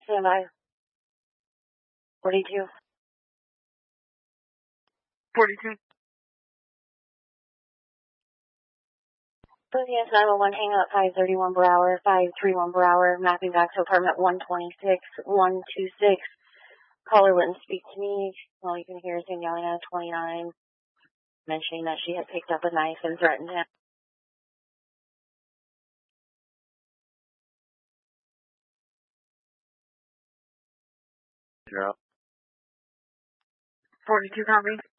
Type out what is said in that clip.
stand by. 42. 42. Yes, 911, hang up 531 per hour, 531 per hour, mapping back to apartment 126, 126. Caller wouldn't speak to me. All you can hear is him yelling at 29, mentioning that she had picked up a knife and threatened him. You're up. 42 copy.